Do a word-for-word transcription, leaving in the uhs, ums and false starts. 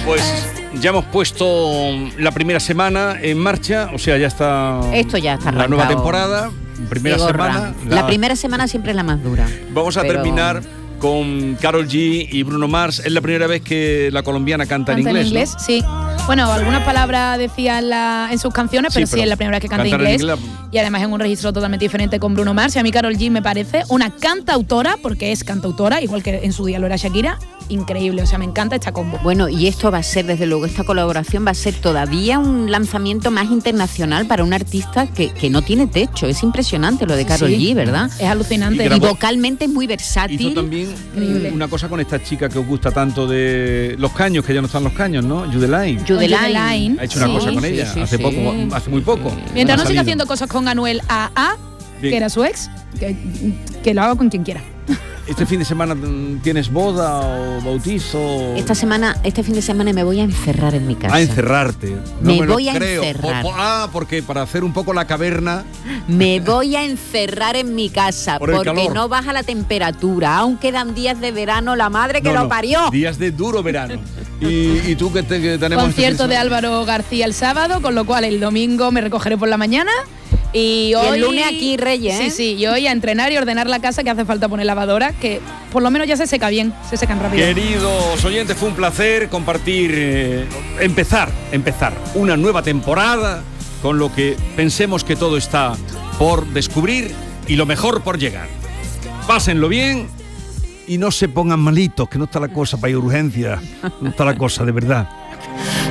Pues ya hemos puesto la primera semana en marcha, o sea, ya está. Esto ya está arrancado. La nueva temporada, primera semana. La... la primera semana siempre es la más dura. Vamos a pero... terminar con Karol G y Bruno Mars. Es la primera vez que la colombiana canta, canta en inglés. en inglés, ¿no? Sí. Bueno, algunas palabras decía en, la, en sus canciones, pero sí, pero sí es la primera vez que canta en inglés, en inglés. Y además en un registro totalmente diferente con Bruno Mars. Y a mí Karol G me parece una cantautora, porque es cantautora, igual que en su día lo era Shakira. Increíble, o sea, me encanta esta combo. Bueno, y esto va a ser, desde luego, esta colaboración va a ser todavía un lanzamiento más internacional para un artista que, que no tiene techo. Es impresionante lo de Karol sí, G, ¿verdad? Es alucinante. Y, y vocalmente es muy versátil. Hizo también Increíble. una cosa con esta chica que os gusta tanto de Los Caños, que ya no están Los Caños, ¿no? Judeline. Judeline. Ha hecho una sí, cosa con ella, sí, sí, hace sí. poco, hace muy poco. Mientras no siga haciendo cosas con Anuel A A, que era su ex, que, que lo haga con quien quiera. ¿Este fin de semana tienes boda o bautizo? Esta semana, este fin de semana me voy a encerrar en mi casa. A encerrarte. No me, me voy lo a creo. encerrar. Por, por, ah, porque para hacer un poco la caverna. Me voy a encerrar en mi casa por porque no baja la temperatura. Aún quedan días de verano, la madre que no, lo no, parió. Días de duro verano. ¿Y, y tú qué te, que tenemos? Concierto de Álvaro García el sábado, con lo cual el domingo me recogeré por la mañana. Y, hoy, y el lunes aquí Reyes, ¿eh? Sí, sí, y hoy a entrenar y ordenar la casa, que hace falta poner lavadora, que por lo menos ya se seca bien, se secan rápido. Queridos oyentes, fue un placer compartir, eh, empezar, empezar una nueva temporada con lo que pensemos que todo está por descubrir y lo mejor por llegar. Pásenlo bien y no se pongan malitos, que no está la cosa para ir a urgencias, no está la cosa de verdad.